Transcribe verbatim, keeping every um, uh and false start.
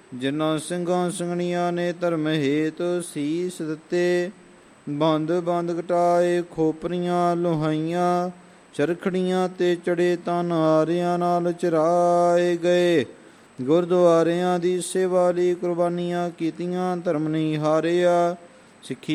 ਜਿਨ੍ਹਾਂ ਸਿੰਘਾਂ ਸਿੰਘਣੀਆਂ ਨੇ ਧਰਮ ਹੇਤ ਸੀਸ ਦਿੱਤੇ। ਬੰਦ ਬੰਦ ਕਟਾਏ, ਖੋਪਰੀਆਂ ਲੋਹਾਈਆਂ, ਚਰਖੜੀਆਂ ਤੇ ਚੜੇ ਤਨ ਹਾਰਿਆਂ ਨਾਲ ਚਰਾਏ ਗਏ। ਗੁਰਦੁਆਰਿਆਂ ਦੀ ਸੇਵਾ ਲਈ ਕੁਰਬਾਨੀਆਂ ਕੀਤੀਆਂ, ਧਰਮ ਨਹੀਂ ਹਾਰਿਆ। ਸਿੱਖੀ